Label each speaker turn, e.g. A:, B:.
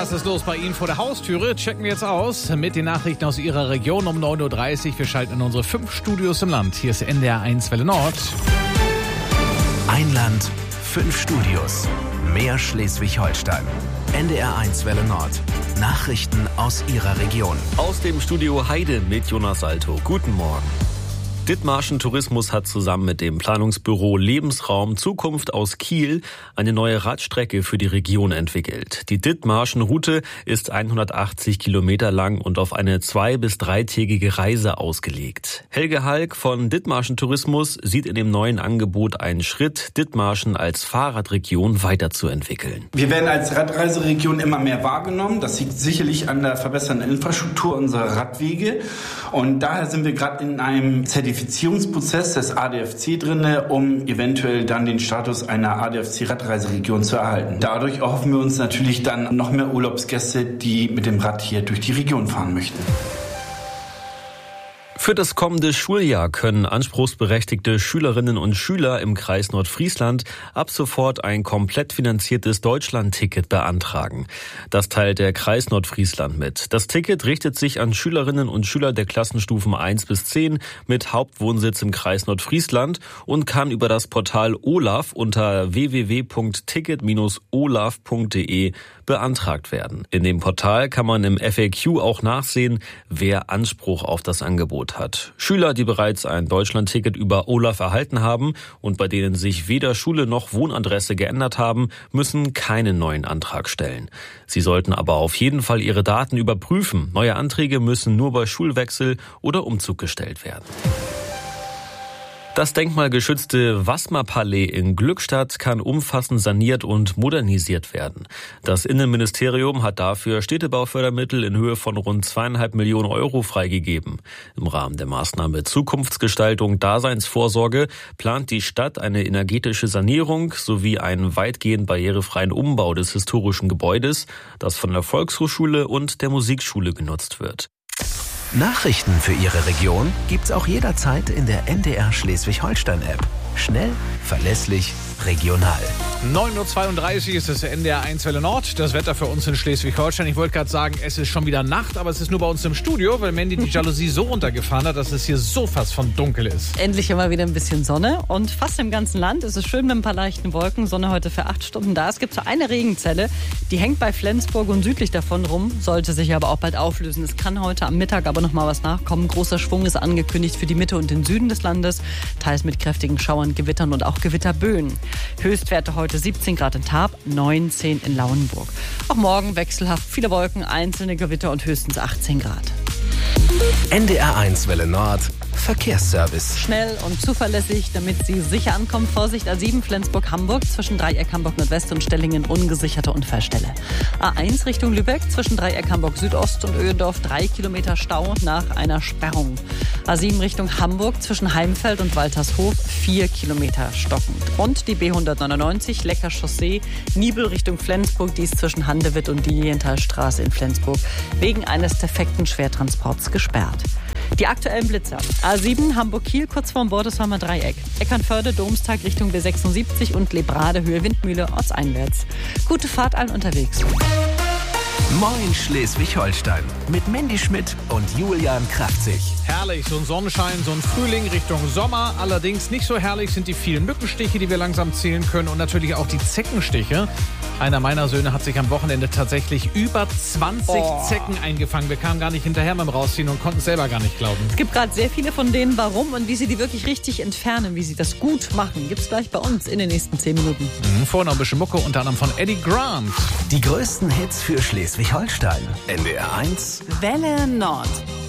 A: Was ist los bei Ihnen vor der Haustüre? Checken wir jetzt aus mit den Nachrichten aus Ihrer Region um 9.30 Uhr. Wir schalten in unsere 5 Studios im Land. Hier ist NDR 1 Welle Nord.
B: Ein Land, 5 Studios. Mehr Schleswig-Holstein. NDR 1 Welle Nord. Nachrichten aus Ihrer Region.
C: Aus dem Studio Heide mit Jonas Salto. Guten Morgen. Dithmarschen Tourismus hat zusammen mit dem Planungsbüro Lebensraum Zukunft aus Kiel eine neue Radstrecke für die Region entwickelt. Die Dithmarschen Route ist 180 Kilometer lang und auf eine 2- bis 3-tägige Reise ausgelegt. Helge Halk von Dithmarschen Tourismus sieht in dem neuen Angebot einen Schritt, Dithmarschen als Fahrradregion weiterzuentwickeln.
D: Wir werden als Radreiseregion immer mehr wahrgenommen. Das liegt sicherlich an der verbesserten Infrastruktur unserer Radwege. Und daher sind wir gerade in einem Zertifizierungsprozess des ADFC drinne, um eventuell dann den Status einer ADFC-Radreiseregion zu erhalten. Dadurch erhoffen wir uns natürlich dann noch mehr Urlaubsgäste, die mit dem Rad hier durch die Region fahren möchten.
C: Für das kommende Schuljahr können anspruchsberechtigte Schülerinnen und Schüler im Kreis Nordfriesland ab sofort ein komplett finanziertes Deutschland-Ticket beantragen. Das teilt der Kreis Nordfriesland mit. Das Ticket richtet sich an Schülerinnen und Schüler der Klassenstufen 1 bis 10 mit Hauptwohnsitz im Kreis Nordfriesland und kann über das Portal OLAF unter www.ticket-olaf.de beantragt werden. In dem Portal kann man im FAQ auch nachsehen, wer Anspruch auf das Angebot hat. Schüler, die bereits ein Deutschlandticket über OLAF erhalten haben und bei denen sich weder Schule noch Wohnadresse geändert haben, müssen keinen neuen Antrag stellen. Sie sollten aber auf jeden Fall ihre Daten überprüfen. Neue Anträge müssen nur bei Schulwechsel oder Umzug gestellt werden. Das denkmalgeschützte Wassmer-Palais in Glückstadt kann umfassend saniert und modernisiert werden. Das Innenministerium hat dafür Städtebaufördermittel in Höhe von rund 2,5 Millionen Euro freigegeben. Im Rahmen der Maßnahme Zukunftsgestaltung Daseinsvorsorge plant die Stadt eine energetische Sanierung sowie einen weitgehend barrierefreien Umbau des historischen Gebäudes, das von der Volkshochschule und der Musikschule genutzt wird.
B: Nachrichten für Ihre Region gibt's auch jederzeit in der NDR Schleswig-Holstein-App. Schnell, verlässlich, regional.
A: 9.32 Uhr ist es NDR 1 Welle Nord. Das Wetter für uns in Schleswig-Holstein. Ich wollte gerade sagen, es ist schon wieder Nacht, aber es ist nur bei uns im Studio, weil Mandy die Jalousie so runtergefahren hat, dass es hier so fast von dunkel ist.
E: Endlich immer wieder ein bisschen Sonne und fast im ganzen Land ist es schön mit ein paar leichten Wolken. Sonne heute für 8 Stunden da. Es gibt so eine Regenzelle, die hängt bei Flensburg und südlich davon rum, sollte sich aber auch bald auflösen. Es kann heute am Mittag aber noch mal was nachkommen. Großer Schwung ist angekündigt für die Mitte und den Süden des Landes, teils mit kräftigen Schauern, Gewittern und auch Gewitterböen. Höchstwerte heute 17 Grad in Tarp, 19 in Lauenburg. Auch morgen wechselhaft viele Wolken, einzelne Gewitter und höchstens 18 Grad.
B: NDR 1 Welle Nord. Verkehrsservice.
E: Schnell und zuverlässig, damit Sie sicher ankommen. Vorsicht, A7 Flensburg-Hamburg zwischen Dreieck Hamburg-Nordwest und Stellingen ungesicherte Unfallstelle. A1 Richtung Lübeck zwischen Dreieck Hamburg-Südost und Öhendorf 3 Kilometer Stau nach einer Sperrung. A7 Richtung Hamburg zwischen Heimfeld und Waltershof 4 Kilometer stockend. Und die B199 Lecker Chaussee Nibel Richtung Flensburg, die ist zwischen Handewitt und Lilienthalstraße in Flensburg wegen eines defekten Schwertransports gesperrt. Die aktuellen Blitzer. A7 Hamburg-Kiel kurz vorm Bordesheimer Dreieck. Eckernförde, Domstag Richtung B76 und Lebrade Höhe Windmühle ortseinwärts. Gute Fahrt allen unterwegs.
B: Moin Schleswig-Holstein mit Mandy Schmidt und Julian Kraftzig.
A: Herrlich, so ein Sonnenschein, so ein Frühling Richtung Sommer. Allerdings nicht so herrlich sind die vielen Mückenstiche, die wir langsam zählen können und natürlich auch die Zeckenstiche. Einer meiner Söhne hat sich am Wochenende tatsächlich über 20 Zecken eingefangen. Wir kamen gar nicht hinterher mit dem Rausziehen und konnten es selber gar nicht glauben.
E: Es gibt gerade sehr viele von denen. Warum und wie sie die wirklich richtig entfernen, wie sie das gut machen, gibt's gleich bei uns in den nächsten 10 Minuten.
A: Vorher noch ein bisschen Mucke, unter anderem von Eddie Grant.
B: Die größten Hits für Schleswig-Holstein. NDR 1
E: Welle Nord.